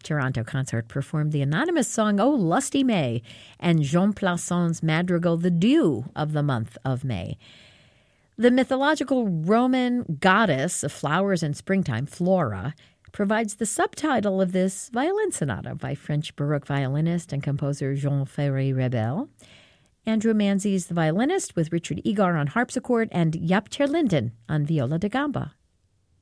Toronto concert performed the anonymous song "Oh Lusty May" and Jean Plasson's madrigal "The Dew of the Month of May." The mythological Roman goddess of flowers and springtime, Flora, provides the subtitle of this violin sonata by French Baroque violinist and composer Jean Ferry-Rebel. Andrew Manzi is the violinist, with Richard Egar on harpsichord and Jaap ter Linden on viola da gamba.